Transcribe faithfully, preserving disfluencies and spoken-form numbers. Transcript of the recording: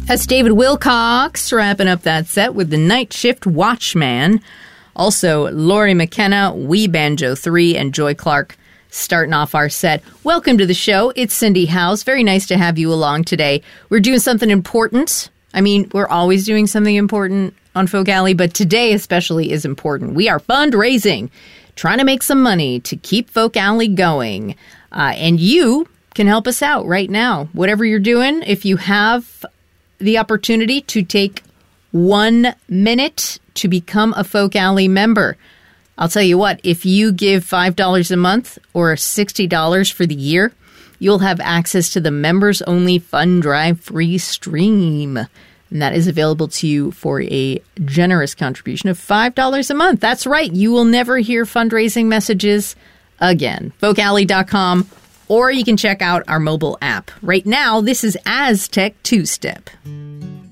That's David Wilcox wrapping up that set with the Night Shift Watchman. Also, Laurie McKenna, Wee Banjo three, and Joy Clark starting off our set. Welcome to the show. It's Cindy House. Very nice to have you along today. We're doing something important. I mean, we're always doing something important on Folk Alley, but today especially is important. We are fundraising, trying to make some money to keep Folk Alley going. Uh, and you can help us out right now. Whatever you're doing, if you have the opportunity to take one minute to become a Folk Alley member. I'll tell you what, if you give five dollars a month or sixty dollars for the year, you'll have access to the members-only Fund Drive free stream. And that is available to you for a generous contribution of five dollars a month. That's right, you will never hear fundraising messages again. folk alley dot com, or you can check out our mobile app. Right now, this is Aztec Two-Step.